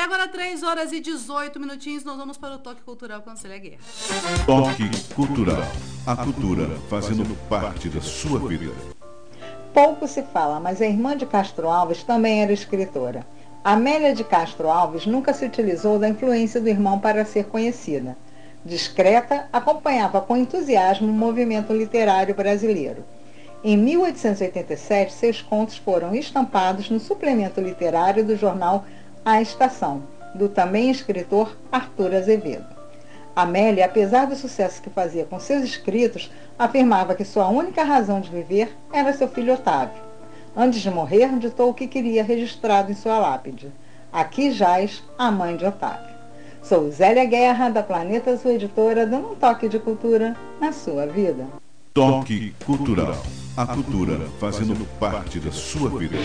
agora 3 horas e 18 minutinhos, nós vamos para o Toque Cultural com a Célia Guerra. Toque Cultural. A cultura fazendo parte da sua vida. Pouco se fala, mas a irmã de Castro Alves também era escritora. Amélia de Castro Alves nunca se utilizou da influência do irmão para ser conhecida. Discreta, acompanhava com entusiasmo o movimento literário brasileiro. Em 1887, seus contos foram estampados no suplemento literário do jornal A Estação, do também escritor Arthur Azevedo. Amélia, apesar do sucesso que fazia com seus escritos, afirmava que sua única razão de viver era seu filho Otávio. Antes de morrer, ditou o que queria registrado em sua lápide. Aqui jaz a mãe de Otávio. Sou Zélia Guerra, da Planeta Azul Editora, dando um toque de cultura na sua vida. Toque Cultural. A cultura fazendo parte da sua vida.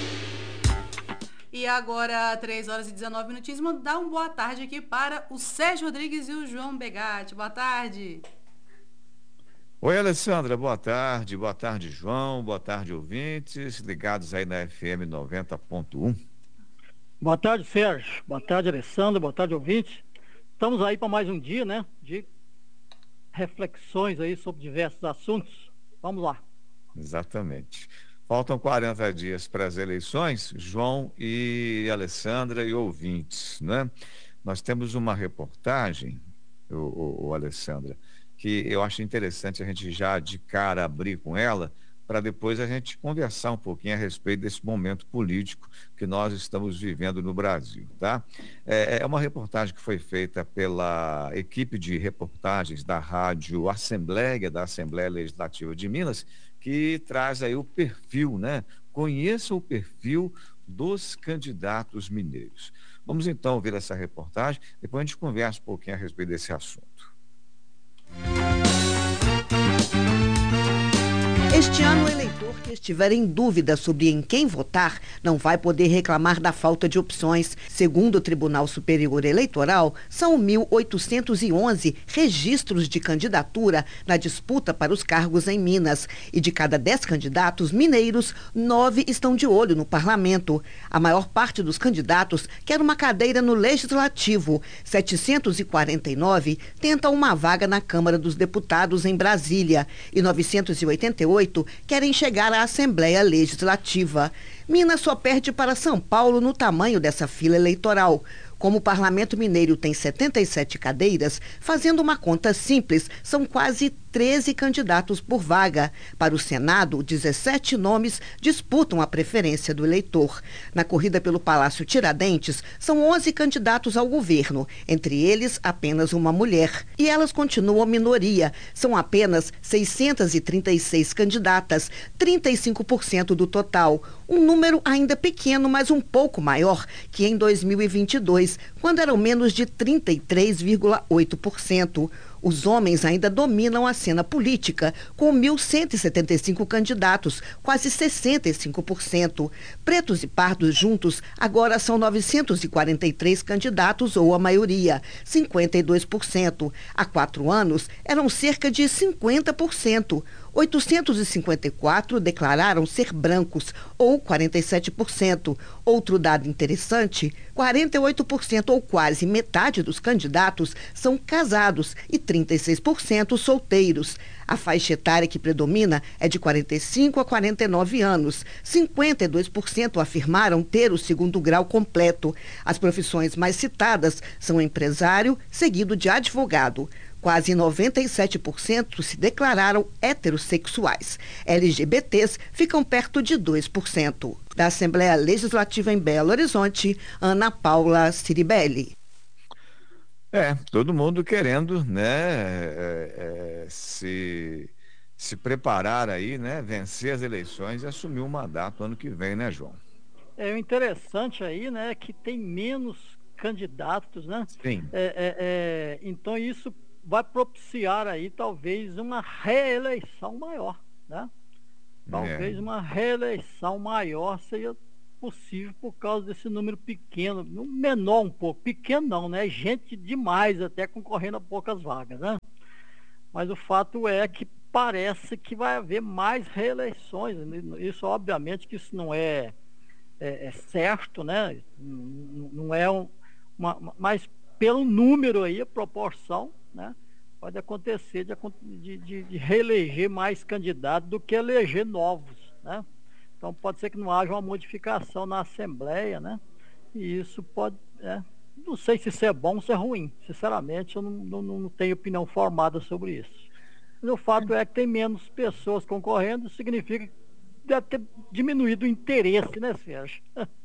E agora, 3 horas e 19 minutinhos, mandar uma boa tarde aqui para o Sérgio Rodrigues e o João Begatti. Boa tarde. Oi, Alessandra, boa tarde. Boa tarde, João. Boa tarde, ouvintes ligados aí na FM 90.1. Boa tarde, Sérgio. Boa tarde, Alessandra. Boa tarde, ouvintes. Estamos aí para mais um dia, né, de reflexões aí sobre diversos assuntos. Vamos lá. Exatamente. Faltam 40 dias para as eleições, João e Alessandra e ouvintes, né? Nós temos uma reportagem, Alessandra, que eu acho interessante a gente já de cara abrir com ela, para depois a gente conversar um pouquinho a respeito desse momento político que nós estamos vivendo no Brasil, tá? É uma reportagem que foi feita pela equipe de reportagens da Rádio Assembleia, da Assembleia Legislativa de Minas, que traz aí o perfil, né? Conheça o perfil dos candidatos mineiros. Vamos então ouvir essa reportagem, depois a gente conversa um pouquinho a respeito desse assunto. Este ano, o eleitor que estiver em dúvida sobre em quem votar não vai poder reclamar da falta de opções. Segundo o Tribunal Superior Eleitoral, são 1.811 registros de candidatura na disputa para os cargos em Minas. E de cada 10 candidatos mineiros, 9 estão de olho no parlamento. A maior parte dos candidatos quer uma cadeira no Legislativo. 749 tentam uma vaga na Câmara dos Deputados em Brasília. E 988 querem chegar à Assembleia Legislativa. Minas só perde para São Paulo no tamanho dessa fila eleitoral. Como o Parlamento Mineiro tem 77 cadeiras, fazendo uma conta simples, são quase 13 candidatos por vaga. Para o Senado, 17 nomes disputam a preferência do eleitor. Na corrida pelo Palácio Tiradentes, são 11 candidatos ao governo, entre eles apenas uma mulher. E elas continuam minoria. São apenas 636 candidatas, 35% do total. Um número ainda pequeno, mas um pouco maior que em 2022, quando eram menos de 33,8%. Os homens ainda dominam a cena política, com 1.175 candidatos, quase 65%. Pretos e pardos juntos agora são 943 candidatos, ou a maioria, 52%. Há 4 anos eram cerca de 50%. 854 declararam ser brancos, ou 47%. Outro dado interessante, 48% ou quase metade dos candidatos são casados e 36% solteiros. A faixa etária que predomina é de 45 a 49 anos. 52% afirmaram ter o 2º grau completo. As profissões mais citadas são empresário, seguido de advogado. Quase 97% se declararam heterossexuais. LGBTs ficam perto de 2%. Da Assembleia Legislativa em Belo Horizonte, Ana Paula Ciribelli. Todo mundo querendo, né, se preparar aí, né, vencer as eleições e assumir o mandato ano que vem, né, João? O interessante aí, né, que tem menos candidatos, né? Sim. Então isso vai propiciar aí talvez uma reeleição maior, né? Talvez uma reeleição maior seja possível por causa desse número pequeno, menor um pouco, pequeno não, né? Gente demais até concorrendo a poucas vagas, né? Mas o fato é que parece que vai haver mais reeleições. Isso, obviamente, que isso não é certo, né? Não é Mas pelo número aí, a proporção, né? Pode acontecer de reeleger mais candidatos do que eleger novos, né? Então pode ser que não haja uma modificação na Assembleia, né? E isso pode, não sei se isso é bom ou se é ruim. Sinceramente, eu não tenho opinião formada sobre isso. Mas o fato é que tem menos pessoas concorrendo, significa que deve ter diminuído o interesse, né, Sérgio?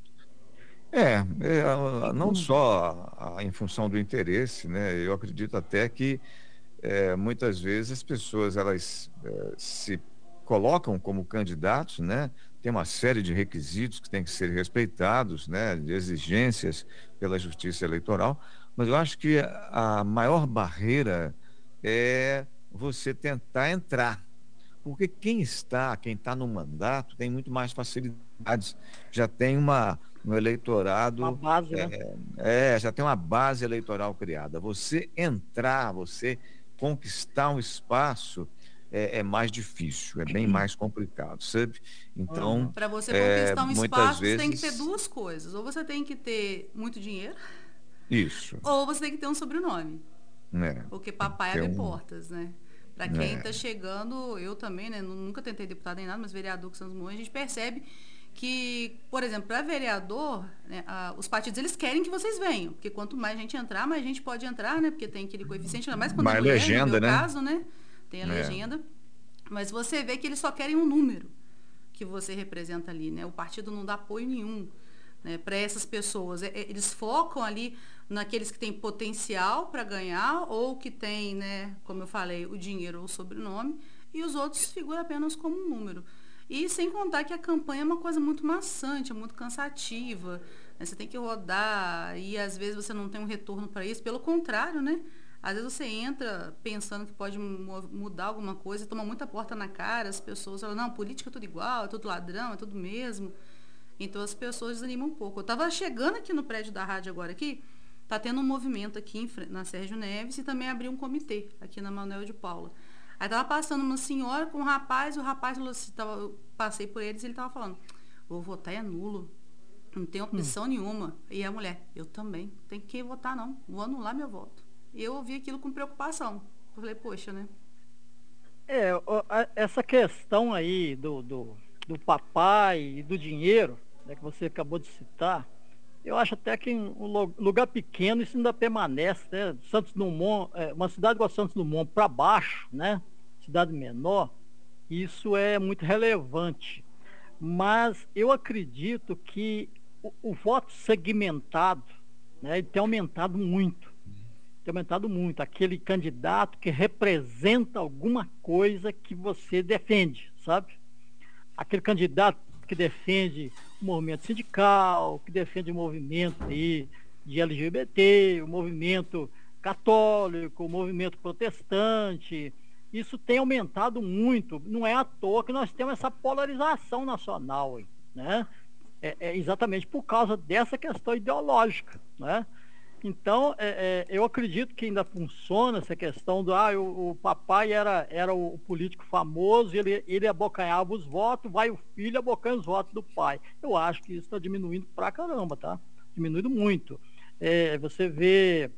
Não só em função do interesse, né? Eu acredito até que muitas vezes as pessoas elas se colocam como candidatos, né? Tem uma série de requisitos que têm que ser respeitados, né? De exigências pela Justiça Eleitoral, mas eu acho que a maior barreira é você tentar entrar, porque quem está no mandato tem muito mais facilidades, já tem um eleitorado, Uma base, né? já tem uma base eleitoral criada. Você entrar, você conquistar um espaço é mais difícil, é bem mais complicado, sabe? Então, para você conquistar um muitas espaço, vezes você tem que ter duas coisas. Ou você tem que ter muito dinheiro, isso, ou você tem que ter um sobrenome. né? Porque papai Tem abre um- portas, né? Para quem está chegando, eu também, né? Nunca tentei deputado nem nada, mas vereador que Santos Dumont, a gente percebe que, por exemplo, para vereador, né, os partidos eles querem que vocês venham, porque quanto mais gente entrar, mais gente pode entrar, né? Porque tem aquele coeficiente, ainda mais quando é Mais mulher, legenda, no meu né? caso, né? Tem a legenda. Mas você vê que eles só querem um número que você representa ali, né? O partido não dá apoio nenhum, né, para essas pessoas. Eles focam ali naqueles que têm potencial para ganhar ou que têm, né, como eu falei, o dinheiro ou o sobrenome, e os outros figuram apenas como um número. E sem contar que a campanha é uma coisa muito maçante, é muito cansativa, né? Você tem que rodar e às vezes você não tem um retorno para isso. Pelo contrário, né? Às vezes você entra pensando que pode mudar alguma coisa, toma muita porta na cara, as pessoas falam, não, política é tudo igual, é tudo ladrão, é tudo mesmo. Então as pessoas desanimam um pouco. Eu estava chegando aqui no prédio da rádio agora aqui, tá tendo um movimento aqui na Sérgio Neves e também abriu um comitê aqui na Manuel de Paula. Aí tava passando uma senhora com um rapaz, o rapaz falou assim, eu passei por eles e ele tava falando, vou votar é nulo, não tem opção nenhuma. E a mulher, eu também, tem que votar não, vou anular meu voto. E eu ouvi aquilo com preocupação. Eu falei, poxa, né? Essa questão aí do papai e do dinheiro, né, que você acabou de citar, eu acho até que em um lugar pequeno isso ainda permanece, né? Santos Dumont, uma cidade igual a Santos Dumont para baixo, né? Cidade menor, isso é muito relevante. Mas eu acredito que o voto segmentado, né, ele tem aumentado muito. Tem aumentado muito. Aquele candidato que representa alguma coisa que você defende, sabe? Aquele candidato que defende o movimento sindical, que defende o movimento de LGBT, o movimento católico, o movimento protestante. Isso tem aumentado muito. Não é à toa que nós temos essa polarização nacional, né? É exatamente por causa dessa questão ideológica, né? Então, eu acredito que ainda funciona essa questão do o papai era o político famoso, ele abocanhava os votos, vai o filho abocanha os votos do pai. Eu acho que isso está diminuindo pra caramba, tá? Diminuindo muito. Você vê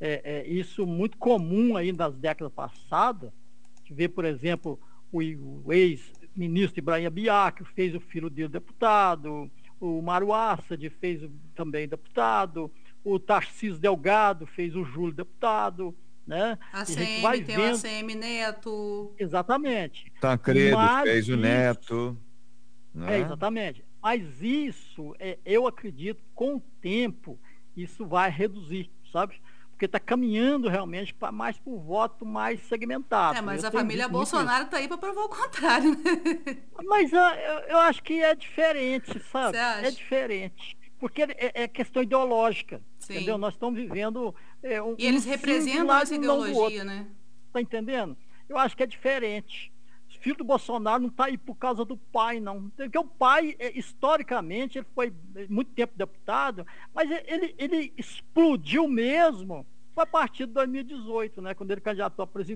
isso muito comum aí nas décadas passadas. Você vê, por exemplo, o ex-ministro Ibrahim Biá, que fez o filho dele deputado, o Mário Assad fez também deputado, o Tarcísio Delgado fez o Júlio deputado, né? A gente CM, vai tem vendo... o ACM Neto. Exatamente. Tancredo Mas fez o isso... Neto. Né? Exatamente. Mas isso, eu acredito, com o tempo, isso vai reduzir, sabe? Porque está caminhando realmente mais para o voto mais segmentado. Mas eu a família Bolsonaro está aí para provar o contrário, né? Mas eu acho que é diferente, sabe? Você acha? É diferente. Porque é questão ideológica. Sim. Entendeu? Nós estamos vivendo e eles representam essa ideologia, né? Tá entendendo? Eu acho que é diferente. O filho do Bolsonaro não está aí por causa do pai, não. Porque o pai, historicamente, ele foi muito tempo deputado, mas ele explodiu mesmo foi a partir de 2018, né? Quando ele candidatou a presidente.